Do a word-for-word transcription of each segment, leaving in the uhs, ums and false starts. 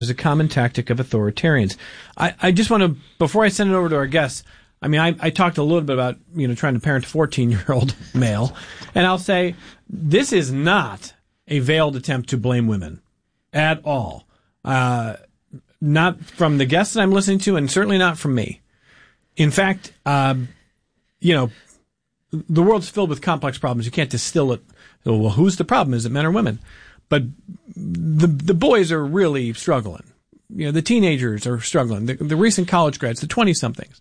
is a common tactic of authoritarians. I, I just want to, before I send it over to our guests, I mean, I, I talked a little bit about, you know, trying to parent a fourteen-year-old male, and I'll say this is not a veiled attempt to blame women at all. Uh, not from the guests that I'm listening to, and certainly not from me. In fact, um, you know, the world's filled with complex problems. You can't distill it. Well, who's the problem? Is it men or women? But the the boys are really struggling. You know, the teenagers are struggling. The, the recent college grads, the twenty-somethings.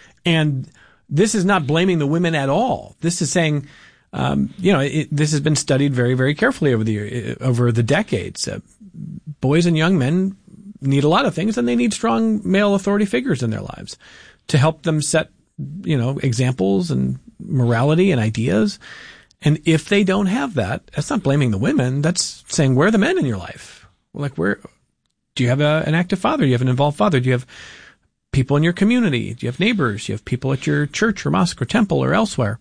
And this is not blaming the women at all. This is saying, um, you know, it, this has been studied very, very carefully over the over the decades. Uh, boys and young men need a lot of things, and they need strong male authority figures in their lives to help them set, you know, examples and morality and ideas. And if they don't have that, that's not blaming the women. That's saying, where are the men in your life? Like, where do you have a, an active father? Do you have an involved father? Do you have people in your community? Do you have neighbors? Do you have people at your church or mosque or temple or elsewhere?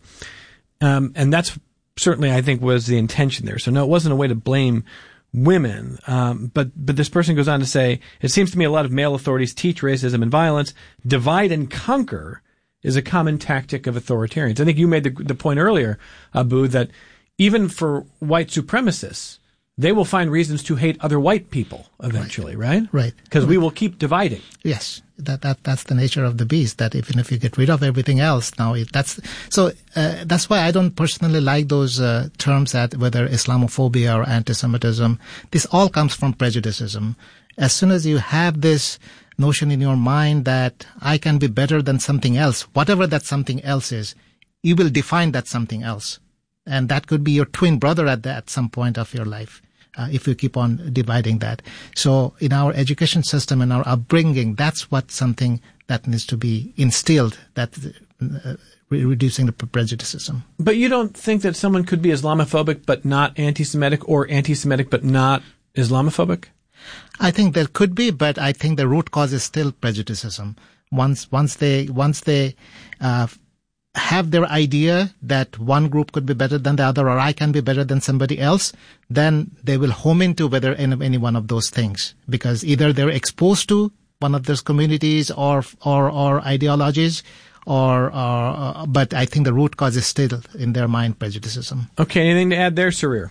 Um, and that's certainly, I think, was the intention there. So no, it wasn't a way to blame women. Um, but, but this person goes on to say, it seems to me a lot of male authorities teach racism and violence. Divide and conquer is a common tactic of authoritarians. I think you made the, the point earlier, Abu, that even for white supremacists, they will find reasons to hate other white people eventually, right? Right. Because right. we will keep dividing. Yes, that that that's the nature of the beast. That even if you get rid of everything else, now it, that's so. Uh, that's why I don't personally like those uh, terms that whether Islamophobia or anti-Semitism. This all comes from prejudicism. As soon as you have this notion in your mind that I can be better than something else, whatever that something else is, you will define that something else. And that could be your twin brother at, the, at some point of your life, uh, if you keep on dividing that. So in our education system and our upbringing, that's what something that needs to be instilled, that uh, re- reducing the prejudicism. But you don't think that someone could be Islamophobic but not anti-Semitic, or anti-Semitic but not Islamophobic? I think there could be, but I think the root cause is still prejudicism. Once, once they, once they, uh, have their idea that one group could be better than the other, or I can be better than somebody else, then they will home into whether any, any one of those things, because either they're exposed to one of those communities or, or, or ideologies, or, or uh, but I think the root cause is still in their mind prejudicism. Okay. Anything to add there, Sarir?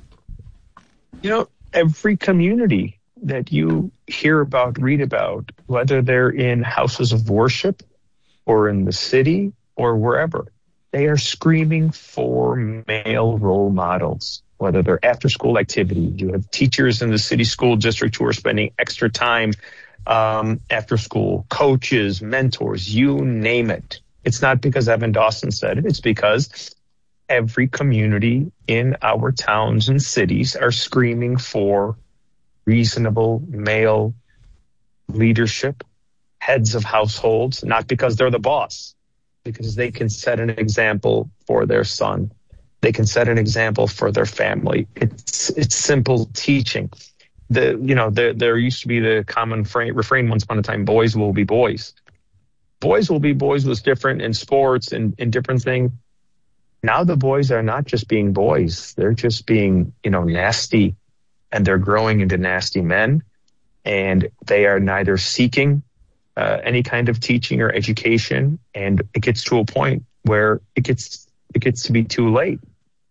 You know, every community that you hear about, read about, whether they're in houses of worship or in the city or wherever, they are screaming for male role models, whether they're after school activity. You have teachers in the city school district who are spending extra time um, after school, coaches, mentors, you name it. It's not because Evan Dawson said it. It's because every community in our towns and cities are screaming for reasonable male leadership, heads of households, not because they're the boss, because they can set an example for their son. They can set an example for their family. It's it's simple teaching. The you know there there used to be the common frame, refrain once upon a time: boys will be boys. Boys will be boys was different in sports and in different things. Now the boys are not just being boys; they're just being you know nasty. And they're growing into nasty men, and they are neither seeking uh, any kind of teaching or education, and it gets to a point where it gets it gets to be too late.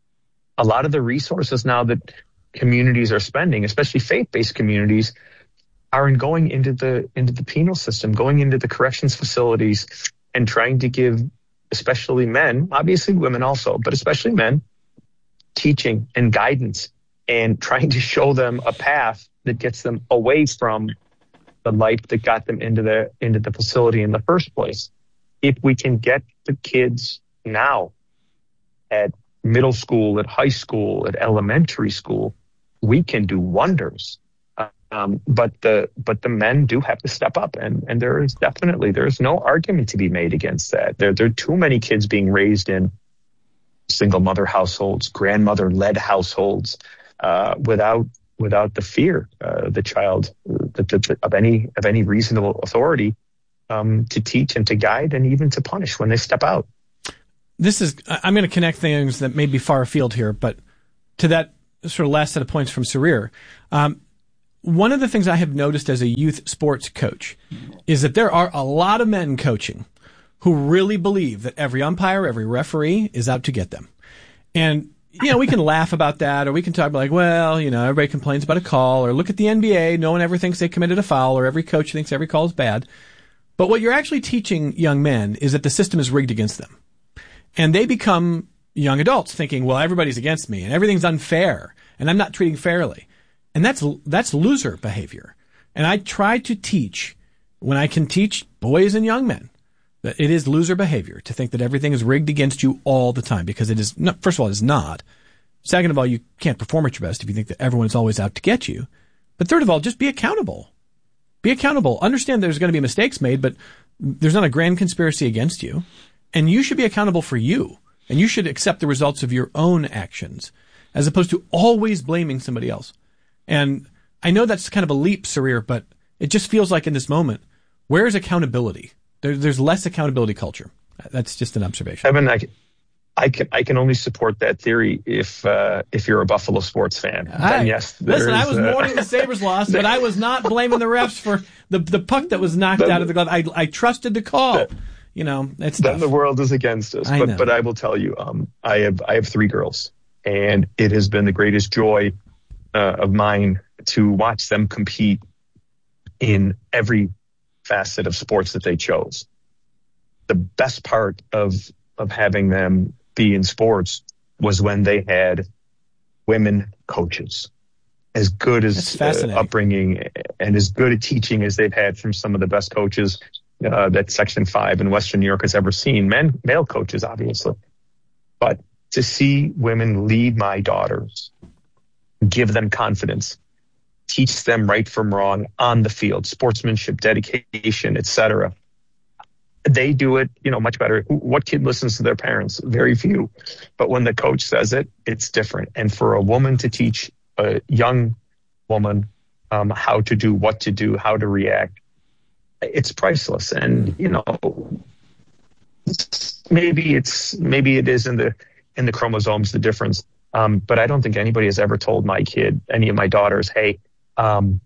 A lot of the resources now that communities are spending, especially faith-based communities, are in going into the into the penal system, going into the corrections facilities, and trying to give, especially men, obviously women also, but especially men, teaching and guidance, and trying to show them a path that gets them away from the life that got them into the into the facility in the first place. If we can get the kids now at middle school, at high school, at elementary school, we can do wonders. Um, but the but the men do have to step up, and and there is definitely there is no argument to be made against that. There there are too many kids being raised in single mother households, grandmother led households. Uh, without without the fear, uh, the child the, the, of any of any reasonable authority um, to teach and to guide and even to punish when they step out. This is I'm going to connect things that may be far afield here, but to that sort of last set of points from Sarir, um, one of the things I have noticed as a youth sports coach is that there are a lot of men coaching who really believe that every umpire, every referee is out to get them. And, you know, we can laugh about that, or we can talk about like, well, you know, everybody complains about a call, or look at the N B A, no one ever thinks they committed a foul, or every coach thinks every call is bad. But what you're actually teaching young men is that the system is rigged against them. And they become young adults thinking, well, everybody's against me, and everything's unfair, and I'm not treating fairly. And that's that's loser behavior. And I try to teach, when I can teach boys and young men, that it is loser behavior to think that everything is rigged against you all the time, because it is not. First of all, it is not. Second of all, you can't perform at your best if you think that everyone is always out to get you. But third of all, just be accountable. Be accountable. Understand there's going to be mistakes made, but there's not a grand conspiracy against you. And you should be accountable for you. And you should accept the results of your own actions, as opposed to always blaming somebody else. And I know that's kind of a leap, Sarir, but it just feels like in this moment, where is accountability? There, there's less accountability culture. That's just an observation. Evan, I, I can I can only support that theory if uh, if you're a Buffalo sports fan. I, then yes, listen, I was uh, mourning the Sabres loss, but I was not blaming the refs for the the puck that was knocked then, out of the glove. I I trusted the call. That, you know, it's then tough. The world is against us. I but know. but I will tell you, um, I have I have three girls, and it has been the greatest joy uh, of mine to watch them compete in every facet of sports that they chose. The best part of of having them be in sports was when they had women coaches, as good as uh, upbringing and as good at teaching as they've had from some of the best coaches uh, that Section five in Western New York has ever seen. Men, male coaches, obviously. But to see women lead my daughters, give them confidence, teach them right from wrong on the field, sportsmanship, dedication, et cetera. They do it, you know, much better. What kid listens to their parents? Very few. But when the coach says it, it's different. And for a woman to teach a young woman um, how to do, what to do, how to react, it's priceless. And, you know, maybe it's maybe it is in the in the chromosomes, the difference. Um, but I don't think anybody has ever told my kid, any of my daughters, hey, um,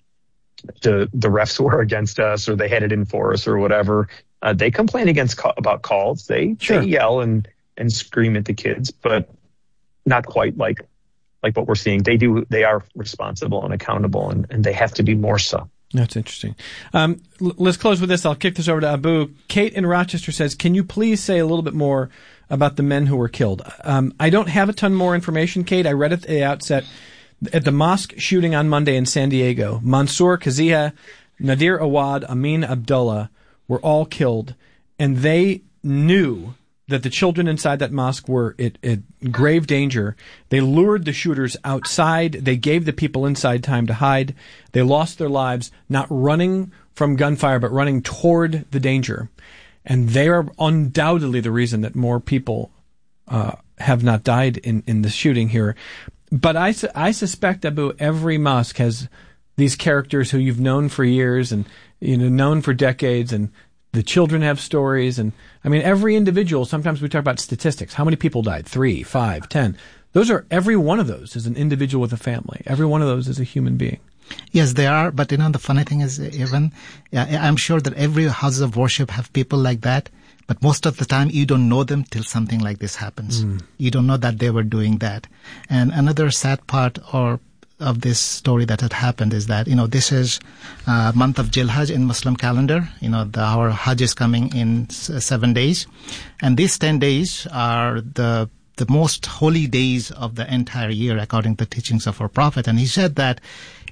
the the refs were against us, or they had it in for us, or whatever. Uh, they complain against about calls. They, sure. they yell and, and scream at the kids, but not quite like like what we're seeing. They do. They are responsible and accountable, and, and they have to be more so. That's interesting. Um, l- let's close with this. I'll kick this over to Abu. Kate in Rochester says, can you please say a little bit more about the men who were killed? Um, I don't have a ton more information, Kate. I read at the outset, at the mosque shooting on Monday in San Diego, Mansour Kaziha, Nadir Awad, Amin Abdullah were all killed, and they knew that the children inside that mosque were in, in grave danger. They lured the shooters outside. They gave the people inside time to hide. They lost their lives, not running from gunfire, but running toward the danger. And they are undoubtedly the reason that more people uh, have not died in, in the shooting here. But I, su- I suspect, Abu, every mosque has these characters who you've known for years and you know known for decades, and the children have stories. And I mean, every individual, sometimes we talk about statistics. How many people died? Three, five, ten. Those are, every one of those is an individual with a family. Every one of those is a human being. Yes, they are. But you know, the funny thing is, even yeah, I'm sure that every house of worship have people like that. But most of the time, you don't know them till something like this happens. Mm. You don't know that they were doing that. And another sad part or of this story that had happened is that, you know, this is uh, month of Jilhaj in Muslim calendar. You know, the, our Hajj is coming in s- seven days. And these ten days are the the most holy days of the entire year, according to the teachings of our Prophet. And he said that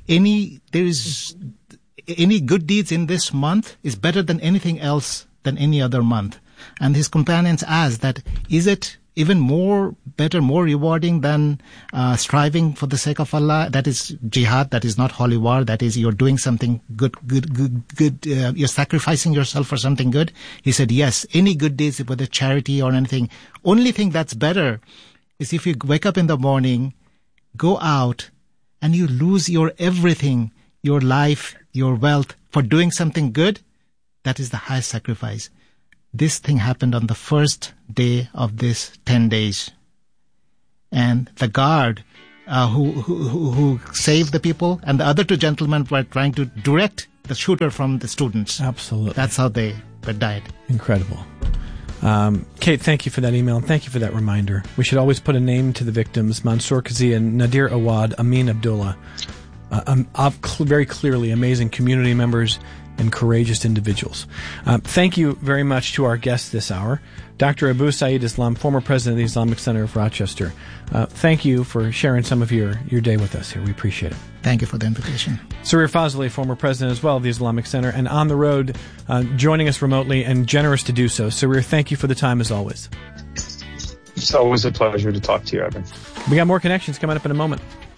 any there is any good deeds in this month is better than anything else than any other month. And his companions asked that, is it even more better, more rewarding than uh, striving for the sake of Allah? That is jihad, that is not holy war, that is you're doing something good, good, good, good, uh, you're sacrificing yourself for something good. He said, yes, any good deeds, whether charity or anything. Only thing that's better is if you wake up in the morning, go out, and you lose your everything, your life, your wealth, for doing something good. That is the highest sacrifice. This thing happened on the first day of this ten days. And the guard uh, who, who who saved the people, and the other two gentlemen were trying to direct the shooter from the students. Absolutely. That's how they died. Incredible. Um, Kate, thank you for that email, and thank you for that reminder. We should always put a name to the victims: Mansoor Kazi, Nadir Awad, Amin Abdullah. Uh, um, cl- very clearly amazing community members and courageous individuals. Uh, thank you very much to our guest this hour, Doctor Abu Saeed Islam, former president of the Islamic Center of Rochester. Uh, thank you for sharing some of your, your day with us here. We appreciate it. Thank you for the invitation. Sarir Fazli, former president as well of the Islamic Center, and on the road, uh, joining us remotely and generous to do so. Sarir, thank you for the time as always. It's always a pleasure to talk to you, Evan. We got more connections coming up in a moment.